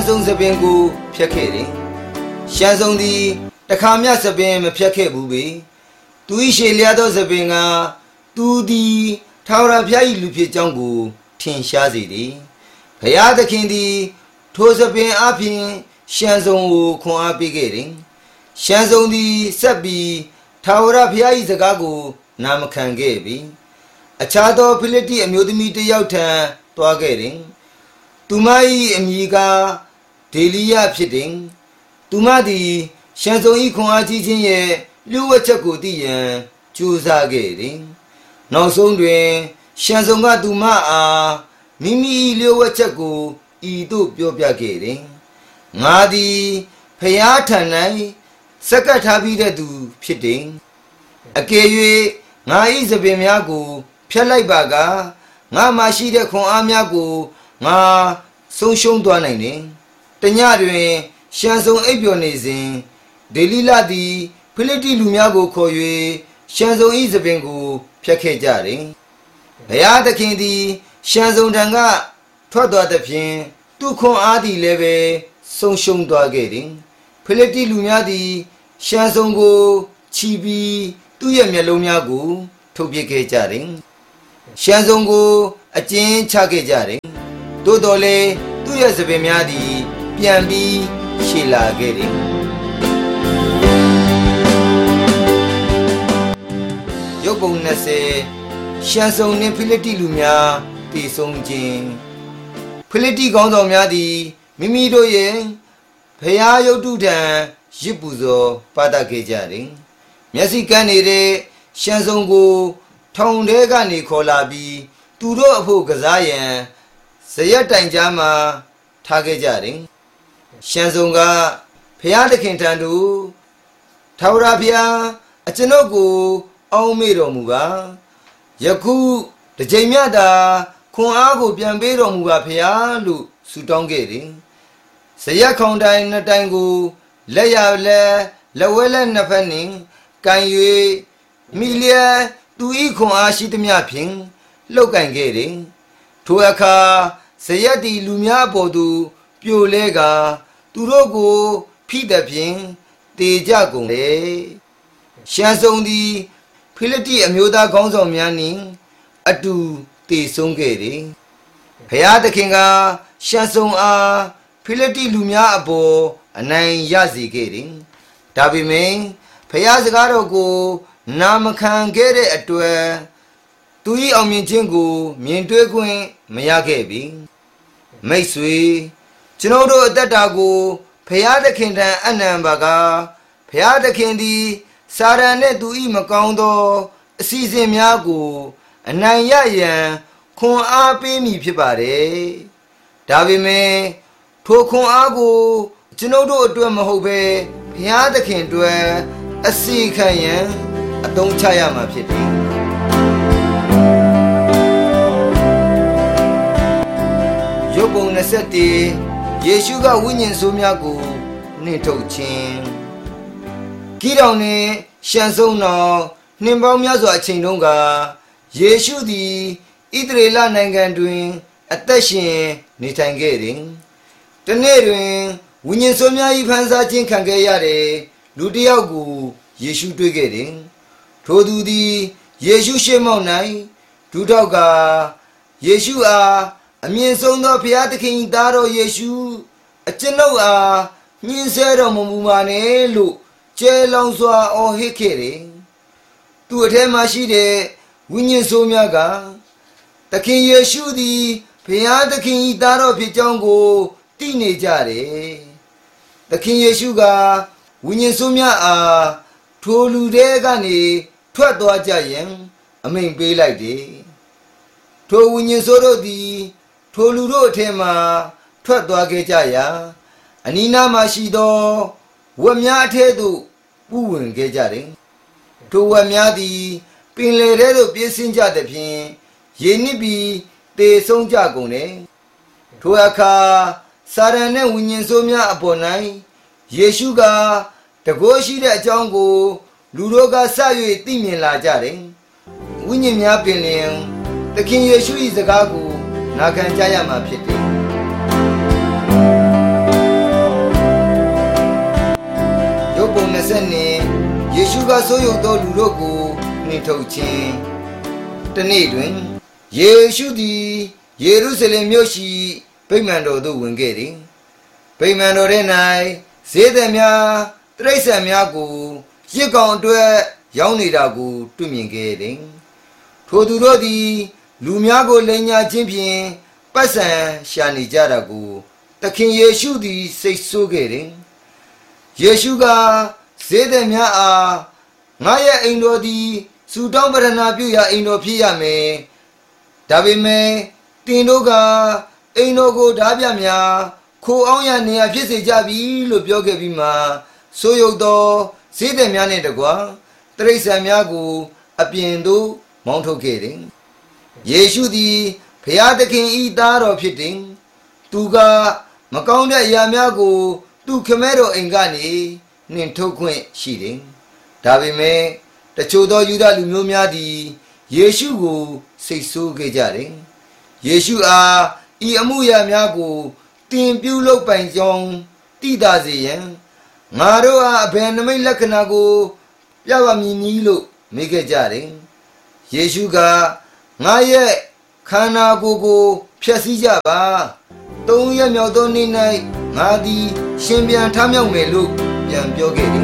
ဆုံးစပင်ကိုဖျက်ခဲ့တယ်ရှမ်းဆုံးသည်တခါမြစပင်မဖျက်ခဲ့ဘူးပေသူ၏ရှေလျားသောစပင်ကသူသည်ထာဝရဘုရား၏လူဖြစ်ကြောင်းကိုထင်ရှားစေသည်ဘုရားသခင်သည်ထိုစပင်အပြင်ရှမ်းဆုံးကိုခွန်အားပေးခဲ့တယ်ရှမ်းဆုံးသည်ဆက်ပြီးထာဝရဘုရား၏စကားကိုနာမခံခဲ့ပြီအခြားသောဖိလိတ္တိအမျိုးသမီးတစ်ယောက်ထံတွားခဲ့တယ်သူမ၏အမည်ကဒေလီယဖြစ်တယ်သူမသည်ရှမ်းဆုံး၏ခွန်အားကြီးခြင်းရဲ့လျှို့ဝှက်ချက်ကိုသိရန်ကြိုးစားခဲ့တယ်နောက်ဆုံးတွင်ရှမ်းဆုံးကသူမအားမိမိ၏လျှို့ဝှက်ချက်ကိုဤသို့ပြောပြခဲ့တယ်ငါသည်ဖျားထံ၌စက္ကပ်ထားပြီးတဲ့သူဖြစ်တယ်အကယ်၍ငါ၏စပင်များကိုဖျက်လိုက်ပါကငါမှရှိတဲ့ခွန်အားများကိုငါဆုံးရှုံးသွားနိုင်တယ်တညတွင်ရှမ်းဆုံးအိပ်ပျော်နေစဉ်ဒေလိလသည်ဖိလိတ္တိလူများကိုခေါ်၍ရှမ်းဆုံး၏စပင်ကိုဖျက်ခဲ့ကြတယ်ဘုရားသခင်သည်ရှမ်းဆုံးထံကထွက်သွားသဖြင့်သူခွန်အားသည်လည်းပဲဆုံးရှုံးသွားခဲ့တယ်ဖိလိတ္တိလူများသည်ရှမ်းဆုံးကိုချီပြီးသူ့ရဲ့မျက်လုံးများကိုထုတ်ပစ်ခဲ့ကြတယ်ရှမ်းဆုံးကိုအကျဉ်းချခဲ့ကြတယ်သို့တော်လည်းသူ့ရဲ့စပင်များသည်ပြန်ပြီးရှည်လာခဲ့တယ်ရုပ်ပုံ20ရှမ်းဆုံးနှင့်ဖိလိတ္တိလူများတည်ဆုံခြင်းဖိလိတ္တိကောင်းဆောင်များသည်မိမိတို့ရဲ့ဘုရားရုပ်တုထံရစ်ပူဇော်ပါတတ်ခဲ့ကြတယ်မျက်စိကန်းနေတဲ့ရှမ်းဆုံးကိုထောင်ထဲကနေခေါ်လာပြီးသူတို့အဖို့ကစားရန်ဇရက်တိုင်ကြားမှာထားခဲ့ကြတယ်ရှမ်းဆုံးကဘုရားသခင်ထံသို့ထာဝရဘုရားအကျွန်ုပ်ကိုအောက်မေ့တော်မူပါယခုတစ်ချိန်မြတ်သာခွန်အားကိုပြန်ပေးတော်မူပါဘုရားလို့ဆုတောင်းခဲ့တယ်ဇရက်ခေါင်တိုင်နှစ်တိုင်ကိုလက်ရလက်ဝဲလက်နှစ်ဖက်နှင့်ကန်၍မိလျက်သူဤခွန်အားရှိသမျှဖြင့်လှုပ်ကန်ခဲ့တယ်ထိုအခါဇရက်သည်လူများအပေါ်သို့ပြိုလဲကသူတို့ကိုဖိသည်ဖြင့်တေကြကုန်လေရှမ်းဆုံးသည်ဖိလိတ္တိအမျိုးသားခေါင်းဆောင်များနှင့်အတူတေဆုံးခဲ့တယ်ဘုရားသခင်ကရှမ်းဆုံးအားဖိလိတ္တိလူများအပေါ်အနိုင်ရစေခဲ့တယ်ဒါပေမဲ့ဘုရားစကားတော်ကိုနာမခံခဲ့တဲ့အတွက်သူ၏အောင်မြင်ခြင်းကိုမြင်တွေ့ခွင့်မရခဲ့ပြီမိတ်ဆွေကျွန်တော်တို့အသက်တာကိုဘုရားသခင်ထံအနံပါကဘုရားသခင်သည်စာရန်နှင့်သူ၏မကောင်းသောအစီအစဉ်များကိုအနိုင်ရရန်ခွန်အားပေးမည်ဖြစ်ပါတယ်ဒါပေမဲ့ထိုခွန်အားကိုကျွန်တော်တို့အတွက်မဟုတ်ဘဲဘုရားသခင်အတွက်အစီခံရန်အသုံးချရမှာဖြစ်တယ်ရုပ်ပုံ21ယေရှုကဝိညာဉ်ဆိုးများကိုနှင်ထုတ်ခြင်းဂိဒေါင်နှင့်ရှံဆုံးတော်နှင်ပေါင်းများစွာအချိန်တုန်းကယေရှုသည်ဣသရေလနိုင်ငံတွင်အသက်ရှင်နေထိုင်ခဲ့တယ်တနေ့တွင်ဝိညာဉ်ဆိုးများ၏ဖန်ဆာခြင်းခံခဲ့ရတဲ့လူတစ်ယောက်ကိုယေရှုတွေ့ခဲ့တယ်ထိုသူသည်ယေရှုရှေ့မှောက်၌ဒူးထောက်ကယေရှုအားအမြင့်ဆုံးသောဘုရားသခင်သားတော်ယေရှုအကျွန်ုပ်အားညှင်းဆဲတော်မမူပါနဲ့လို့ကျဲလောင်စွာအော်ဟစ်ခဲ့တယ်သူအထဲမှာရှိတဲ့ဝိညာဉ်ဆိုးများကသခင်ယေရှုသည်ဘုရားသခင်သားတော်ဖြစ်ကြောင်းကိုသိနေကြတယ်သခင်ယေရှုကဝိညာဉ်ဆိုးများအားထိုလူတွေကနေထွက်သွားကြရန်အမိန့်ပေးလိုက်တယ်ထိုဝိညာဉ်ဆိုးတို့သည်ထိုလူတို့အထက်မှထွက်သွားခဲ့ကြရာအနီးနားမှရှိသောဝက်များအထက်သို့ပူးဝင်ခဲ့ကြတယ်ထိုဝက်များသည်ပင်လယ်ထဲသို့ပြေးဆင်းကြသဖြင့်ရေနစ်ပြီးသေဆုံးကြကုန်တယ်ထိုအခါစာရန်နှင့်ဝိညာဉ်ဆိုးများအပေါ်၌ယေရှုကတကိုးရှိတဲ့အကြောင်းကိုလူတို့ကစ၍သိမြင်လာကြတယ်ဝိညာဉ်များပင်လျင်သခင်ယေရှု၏စကားကိုနာခံကြရမှာဖြစ်တယ် 20ယေရှုကဆိုးရုပ်သောလူတို့ကိုနှင်ထုတ်ခြင်းတနေ့တွင်ယေရှုသည်ယေရုရှလင်မြို့ရှိဗိမာန်တော်သို့ဝင်ခဲ့သည်ဗိမာန်တော်ထဲ၌ဈေးသည်များတိရစ္ဆာန်များကိုရစ်ကောင်အတွက်ရောင်းနေတာကိုတွေ့မြင်ခဲ့သည်ထိုသူတို့သည်လူများကိုလိမ်ညာခြင်းဖြင့်ပတ်စံရှာနေကြတာကိုသခင်ယေရှုသည်စိတ်ဆိုးခဲ့တယ်ယေရှုကဈေးသည်များအားငါရဲ့အိမ်တော်သည်စူတောင်းပရဏာပြုရာအိမ်တော်ဖြစ်ရမယ်ဒါပေမဲ့တင်တို့ကအိမ်တော်ကိုဓာပြများခိုးအောင်ရနေရဖြစ်စေကြပြီလို့ပြောခဲ့ပြီးမှဆိုးရုပ်သောဈေးသည်များနဲ့တကွာတိရစ္ဆာန်များကိုအပြင်သို့မောင်းထုတ်ခဲ့တယ်ယေရှုသည်ဘုရားသခင်ဤသားတော်ဖြစ်တယ်သူကမကောင်းတဲ့အရာများကိုသူခမဲတော်အိမ်ကနေနှင်ထုတ်ခွင့်ရှိတယ်ဒါပေမဲ့တချို့သောယူဒလူမျိုးများသည်ယေရှုကိုစိတ်ဆိုးခဲ့ကြတယ်ယေရှုအားဤအမှုရာများကိုတင်ပြုလုပ်ပိုင်ကြောင်းသိသာစေရန်ငါတို့အားအဘယ်နမိတ်လက္ခဏာကိုပြပါမည်နည်းလို့မေးခဲ့ကြတယ်ယေရှုကငါရဲ့ခန္ဓာကိုယ်ကိုဖျက်ဆီးကြပါ3ရက်မြောက်သောနေ့၌ငါသည်ရှင်ပြန်ထမြောက်မယ်လို့ပြန်ပြောခဲ့တယ်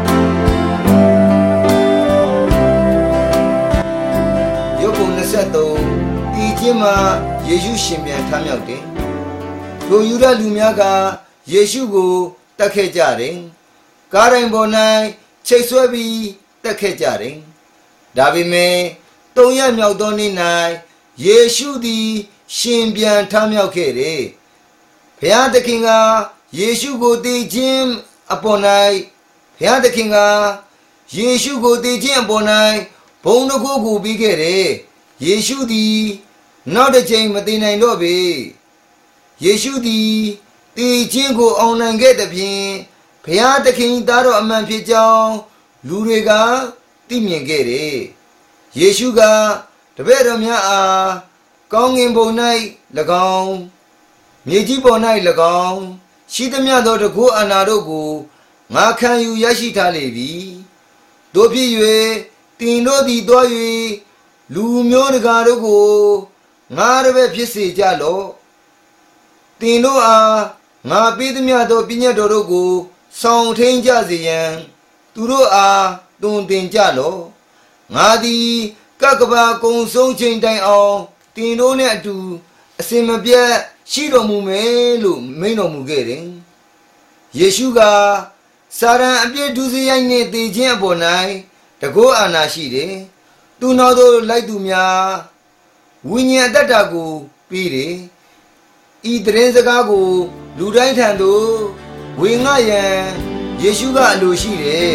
ယောဘ23ဒီချင်းမှာယေရှုရှင်ပြန်ထမြောက်တယ်ထိုယူဒလူများကယေရှုကိုတတ်ခဲ့ကြတယ်ကားတိုင်းပေါ်၌ချိတ်ဆွဲပြီးတတ်ခဲ့ကြတယ်ဒါပေမဲ့3ရက်မြောက်သောနေ့၌ယေရှုသည်ရှင်ပြန်ထမြောက်ခဲ့တယ်ဘုရားသခင်ကယေရှုကိုတည်ခြင်းအပေါ်၌ဘုရားသခင်ကယေရှုကိုတည်ခြင်းအပေါ်၌ဘုံတစ်ခုကိုပြီးခဲ့တယ်ယေရှုသည်နောက်တစ်ချိန်မတည်နိုင်တော့ပေယေရှုသည်တည်ခြင်းကိုအောင်နိုင်ခဲ့တဲ့ဖြင့်ဘုရားသခင်သားတော်အမှန်ဖြစ်ကြောင်းလူတွေကသိမြင်ခဲ့တယ်ယေရှုကတပည့်တော်များအားကောင်းကင်ဘုံ၌၎င်းမြေကြီးပေါ်၌၎င်းရှိသမျှသောတကုအာဏာတို့ကိုငါခံယူရရှိထားလေပြီတို့ဖြစ်၍တင်တို့သည်တွား၍လူမျိုးတကာတို့ကိုငါတပည့်ဖြစ်စေကြလော့တင်တို့အားငါပေးသမျှသောပညတ်တော်တို့ကိုဆောင်ထိန်ကြစေရန်သူတို့အားတွင်တင်ကြလော့ငါသည်ကကဘာကုံဆုံးချိန်တိုင်အောင်တင်တို့နဲ့အတူအစင်မပြတ်ရှိတော်မူမယ်လို့မိန့်တော်မူခဲ့တယ်ယေရှုကစာရန်အပြစ်ဒုစရိုက်နှင့်တည်ခြင်းအပေါ်၌တကောအာဏာရှိတယ်သူနောက်သို့လိုက်သူများဝိညာဉ်အတ္တကိုပြီးတယ်ဤတရင်စကားကိုလူတိုင်းထံသို့ဝေငှရန်ယေရှုကအလိုရှိတယ်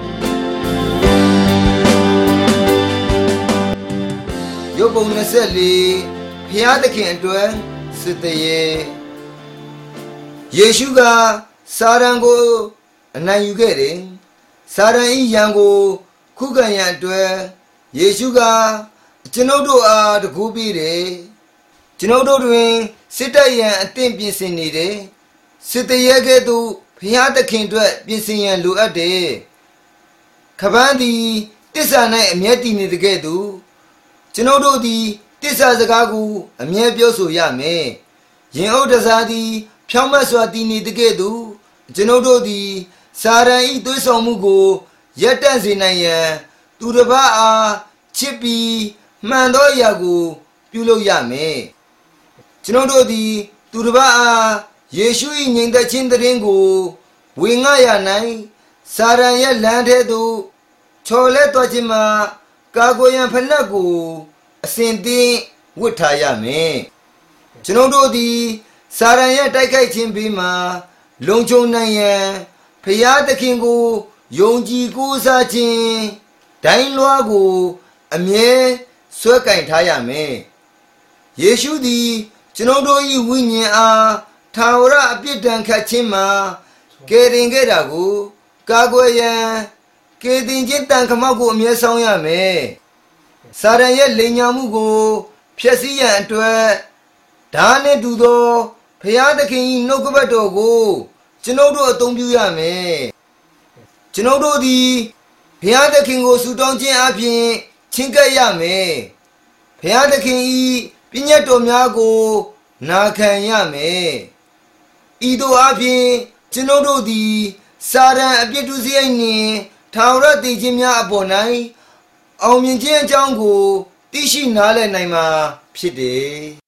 ယောဘ24ဘုရားသခင်အတွက်စစ်တရေယေရှုကစာရန်ကိုအနိုင်ယူခဲ့တယ်စာရန်ဤရန်ကိုခုခံရန်အတွက်ယေရှုကကျွန်ုပ်တို့အားတကူပေးတယ်ကျွန်ုပ်တို့တွင်စစ်တပ်ရန်အသင့်ပြင်ဆင်နေတယ်စစ်တရေကဲ့သို့ဘုရားသခင်အတွက်ပြင်ဆင်ရန်လိုအပ်တယ်ခပန်းသည်တစ္ဆာ၌အမျက်တည်နေတဲ့ကဲ့သို့ကျွန်ုပ်တို့သည်တစ္ဆာစကားကိုအမြဲပြောဆိုရမယ်ရင်အုပ်တစားသည်ဖြောင့်မတ်စွာတည်နေတဲ့ကဲ့သို့ကျွန်ုပ်တို့သည်စာရန်ဤသွေးဆောင်မှုကိုရပ်တန့်စေနိုင်ရန်သူတစ်ပါးအားချစ်ပြီးမှန်သောအရာကိုပြုလုပ်ရမယ်ကျွန်ုပ်တို့သည်သူတစ်ပါးအားယေရှု၏ငြိမ်သက်ခြင်းတရင်ကိုဝေငှရနိုင်စာရန်ရဲ့လမ်းထဲသို့ချော်လဲသွားခြင်းမှာကာကွယ်ရန်ဖနက်ကိုအစဉ်သင်းဝတ်ထားရမယ်ကျွန်ုပ်တို့သည်စာရန်ရဲ့တိုက်ခိုက်ခြင်းဘေးမှာလုံခြုံနိုင်ရန်ဖျားသခင်ကိုယုံကြည်ကိုးစားခြင်းဒိုင်းလွှားကိုအမြဲဆွဲကင်ထားရမယ်ယေရှုသည်ကျွန်ုပ်တို့၏ဝိညာဉ်အားထာဝရအပြစ်ဒဏ်ခတ်ခြင်းမှာကယ်တင်ခဲ့တာကိုကာကွယ်ရန်ကယ်တင်ခြင်းတန်ခမောက်ကိုအမြဲဆောင်ရမယ်စာရန်ရဲ့လိမ်ညာမှုကိုဖျက်ဆီးရန်အတွက်ဓာနှင့်တူသောဘုရားသခင်၏နှုတ်ကပတ်တော်ကိုကျွန်ုပ်တို့အသုံးပြုရမယ်ကျွန်ုပ်တို့သည်ဘုရားသခင်ကိုဆုတောင်းခြင်းအပြင်ချင့်ကပ်ရမယ်ဘုရားသခင်၏ပညတ်တော်များကိုနာခံရမယ်ဤသို့အပြင်ကျွန်ုပ်တို့သည်စာရန်အပြစ်ဒုစရိုက်နှင့်ထာဝရတည်ခြင်းများအပေါ်၌အောင်မြင်ခြင်းအကြောင်းကိုသိရှိနားလည်နိုင်မှာဖြစ်တယ်